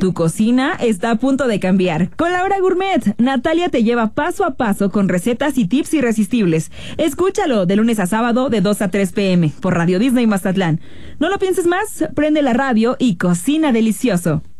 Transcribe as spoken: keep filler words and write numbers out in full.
Tu cocina está a punto de cambiar. Con La Hora Gourmet, Natalia te lleva paso a paso con recetas y tips irresistibles. Escúchalo de lunes a sábado de dos a tres pm por Radio Disney Mazatlán. No lo pienses más, prende la radio y cocina delicioso.